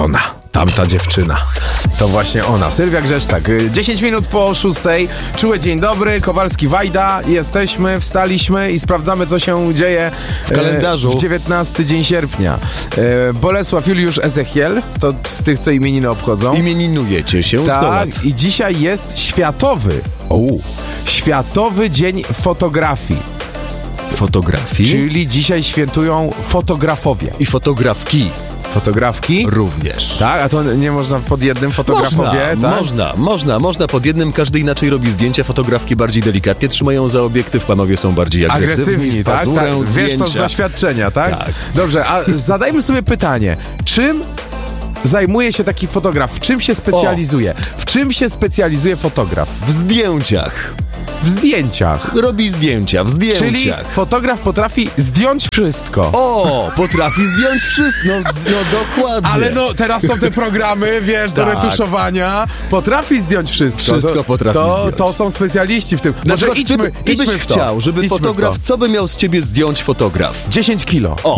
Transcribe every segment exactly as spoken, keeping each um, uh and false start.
ona, tamta dziewczyna. To właśnie ona, Sylwia Grzeszczak. dziesięć minut po szóstej. Czuły dzień dobry, Kowalski, Wajda. Jesteśmy, wstaliśmy i sprawdzamy, co się dzieje w kalendarzu. W dziewiętnasty dzień sierpnia. Bolesław Juliusz Ezechiel, to z tych, co imieniny obchodzą. Imieninujecie się sto lat. Tak, i dzisiaj jest światowy, o, Światowy Dzień Fotografii. Fotografii? Czyli dzisiaj świętują fotografowie. I fotografki. Fotografki? Również. Tak, a to nie można pod jednym fotografowie, można, tak? Można, można, można pod jednym, każdy inaczej robi zdjęcia, fotografki bardziej delikatnie trzymają za obiektyw, panowie są bardziej agresywni, agresywni, z tak? pazurę, tak? Wiesz to z doświadczenia, tak? Tak. Dobrze, a zadajmy sobie pytanie, czym zajmuje się taki fotograf? W czym się specjalizuje? O. W czym się specjalizuje fotograf? W zdjęciach. W zdjęciach. Robi zdjęcia, w zdjęciach. Czyli fotograf potrafi zdjąć wszystko. O, potrafi zdjąć wszystko. No, no dokładnie. Ale no, teraz są te programy, wiesz, do tak. retuszowania. Potrafi zdjąć wszystko. Wszystko to, potrafi to, zdjąć. To są specjaliści w tym. Na Może przykład, idźmy, ty, ty idźmy byś w to. chciał, żeby idźmy fotograf, co by miał z ciebie zdjąć fotograf? dziesięć kilo. O.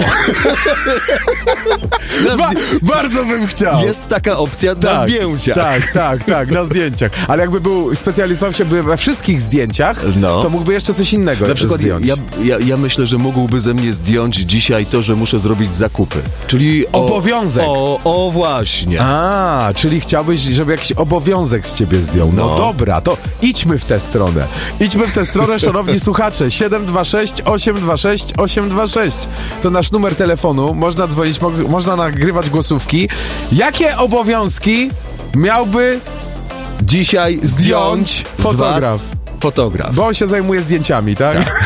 ba- bardzo bym chciał. Jest taka opcja tak, na zdjęciach. Tak, tak, tak, na zdjęciach. Ale jakby był specjalizował się by we wszystkich zdjęciach, no. to mógłby jeszcze coś innego na przykład zdjąć. Ja, ja, ja myślę, że mógłby ze mnie zdjąć dzisiaj to, że muszę zrobić zakupy. Czyli o, obowiązek. O, o właśnie. A, czyli chciałbyś, żeby jakiś obowiązek z ciebie zdjął. No, no dobra, to idźmy w tę stronę. Idźmy w tę stronę, szanowni słuchacze. siedem dwa sześć, osiem dwa sześć, osiem dwa sześć. To nasz numer telefonu. Można dzwonić, mo- można nagrywać głosówki. Jakie obowiązki miałby dzisiaj zdjąć fotograf? Fotograf. Bo on się zajmuje zdjęciami, tak? tak.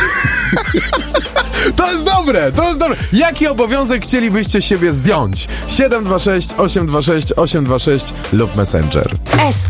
To jest dobre, to jest dobre. Jaki obowiązek chcielibyście siebie zdjąć? siedem dwa sześć, osiem dwa sześć, osiem dwa sześć lub Messenger. S